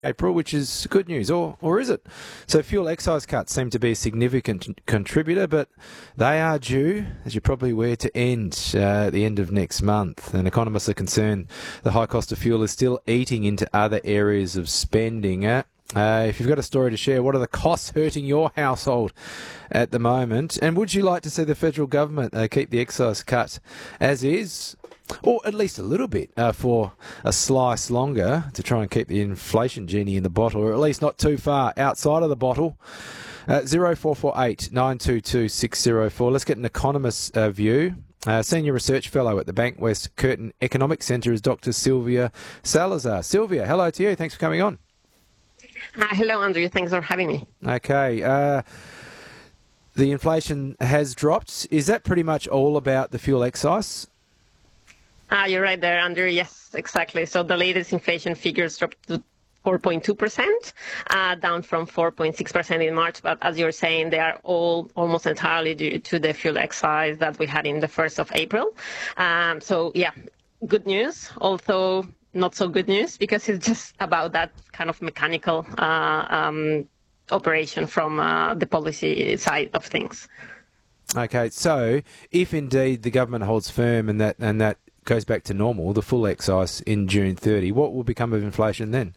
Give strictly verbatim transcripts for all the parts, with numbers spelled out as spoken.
April, which is good news, or or is it? So fuel excise cuts seem to be a significant contributor, but they are due, as you're probably aware, to end uh, at the end of next month. And economists are concerned the high cost of fuel is still eating into other areas of spending. Uh, uh, if you've got a story to share, what are the costs hurting your household at the moment? And would you like to see the federal government uh, keep the excise cut as is? Or at least a little bit uh, for a slice longer to try and keep the inflation genie in the bottle, or at least not too far outside of the bottle. Uh, zero four four eight nine two two six zero four. Let's get an economist's uh, view. Uh, Senior Research Fellow at the Bankwest Curtin Economic Centre is Doctor Sylvia Salazar. Sylvia, hello to you. Thanks for coming on. Uh, hello, Andrew. Thanks for having me. Okay. Uh, the inflation has dropped. Is that pretty much all about the fuel excise? Ah, you're right there, Andrew. Yes, exactly. So the latest inflation figures dropped to four point two percent, uh, down from four point six percent in March. But as you're saying, they are all almost entirely due to the fuel excise that we had in the first of April. Um, so, yeah, good news, although not so good news, because it's just about that kind of mechanical uh, um, operation from uh, the policy side of things. Okay, so if indeed the government holds firm and that and that goes back to normal, the full excise in June thirtieth, what will become of inflation then?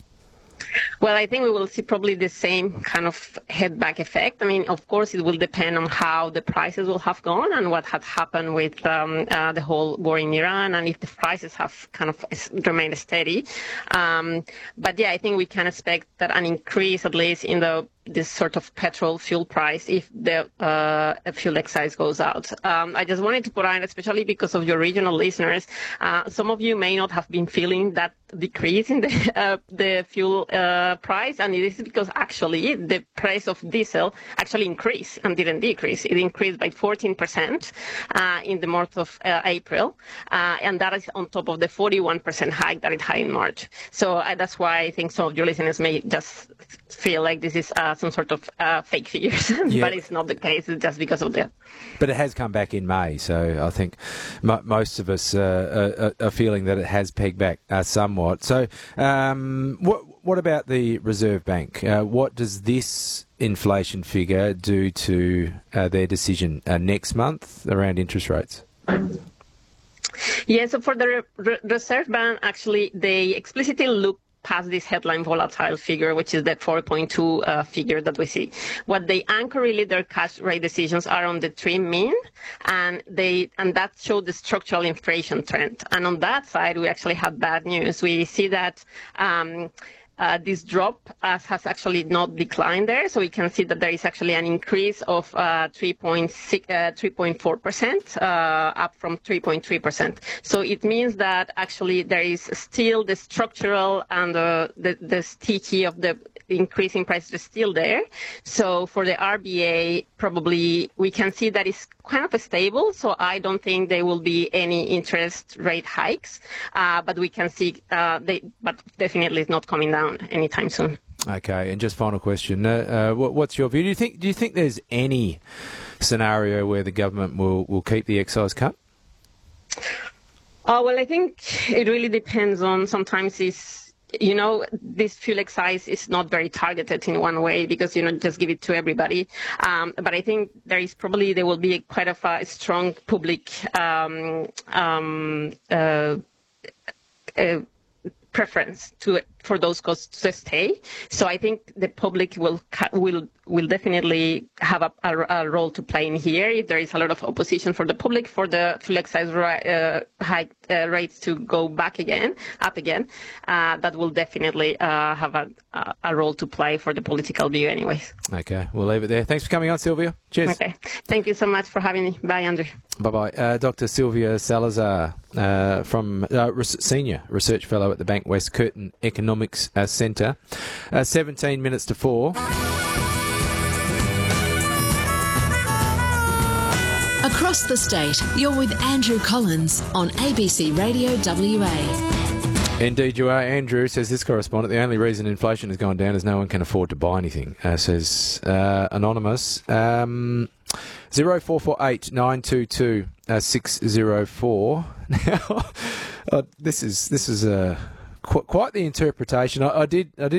Well, I think we will see probably the same kind of head-back effect. I mean, of course, it will depend on how the prices will have gone and what had happened with um, uh, the whole war in Iran, and if the prices have kind of remained steady. Um, but yeah, I think we can expect that an increase, at least in the this sort of petrol fuel price, if the uh, fuel excise goes out. Um, I just wanted to put on, especially because of your regional listeners, uh, some of you may not have been feeling that decrease in the uh, the fuel uh, price, and it is because actually the price of diesel actually increased and didn't decrease. It increased by fourteen percent uh, in the month of uh, April, uh, and that is on top of the forty-one percent hike that it had in March. So uh, that's why I think some of your listeners may just feel like this is uh, some sort of uh, fake figures, yeah. But it's not the case. It's just because of that. But it has come back in May, so I think m- most of us uh, are, are feeling that it has pegged back uh, somewhat. So um, what what about the Reserve Bank? Uh, what does this inflation figure do to uh, their decision uh, next month around interest rates? Yeah, so for the Re- Reserve Bank, actually, they explicitly look past this headline volatile figure, which is that four point two uh, figure that we see. What they anchor really their cash rate decisions are on the trim mean, and they and that showed the structural inflation trend. And on that side, we actually have bad news. We see that um, Uh, this drop uh, has actually not declined there. So we can see that there is actually an increase of uh, three point six, uh, three point four percent, uh, up from three point three percent. So it means that actually there is still the structural and uh, the, the sticky of the increasing prices is still there. So for the R B A, probably we can see that it's kind of stable. So I don't think there will be any interest rate hikes, uh, but we can see uh, they, but definitely it's not coming down anytime soon. Okay, and just final question: uh, uh, what, what's your view? Do you think do you think there's any scenario where the government will, will keep the excise cut? Oh well, I think it really depends on. Sometimes it's. You know, this fuel excise is not very targeted in one way because, you know, just give it to everybody. Um, but I think there is probably, there will be quite of a strong public um, um, uh, uh, preference to for those costs to stay. So I think the public will will will definitely have a, a, a role to play in here. If there is a lot of opposition for the public for the fuel excise uh, hike uh, rates to go back again, up again, uh, that will definitely uh, have a, a role to play for the political view anyways. Okay, we'll leave it there. Thanks for coming on, Sylvia. Cheers. Okay, thank you so much for having me. Bye, Andrew. Bye-bye. Uh, Doctor Sylvia Salazar, uh, from uh, Res- Senior Research Fellow at the Bankwest Curtin Economics uh, Centre. Uh, seventeen minutes to four. Across the state, you're with Andrew Collins on A B C Radio W A. Indeed you are. Andrew, says this correspondent, the only reason inflation has gone down is no one can afford to buy anything, uh, says uh, Anonymous. Um, zero four four eight nine two two six zero four. Now, uh, this is this is a qu- quite the interpretation. I, I did I did